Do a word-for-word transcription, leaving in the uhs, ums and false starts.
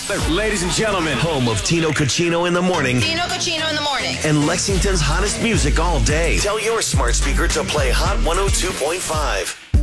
Ladies and gentlemen, home of Tino Cucino in the morning. Tino Cucino in the morning. And Lexington's hottest music all day. Tell your smart speaker to play Hot one oh two point five.